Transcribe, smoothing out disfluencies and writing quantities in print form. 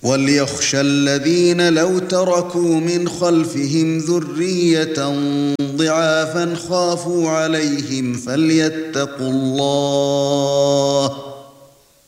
وَلْيَخْشَ الَّذِينَ لَوْ تَرَكُوا مِنْ خَلْفِهِمْ ذُرِّيَّةً ضِعَافًا خَافُوا عَلَيْهِمْ فَلْيَتَّقُوا اللَّهَ